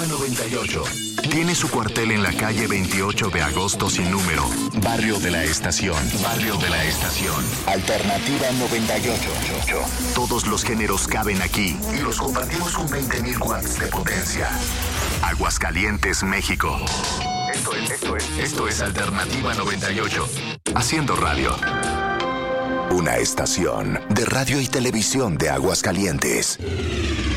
Alternativa 98. Tiene su cuartel en la calle 28 de agosto sin número. Barrio de la Estación. Barrio de la Estación. Alternativa 98. Todos los géneros caben aquí y los compartimos con 20.000 watts de potencia. Aguascalientes, México. Esto es Alternativa 98. Haciendo radio. Una estación de radio y televisión de Aguascalientes.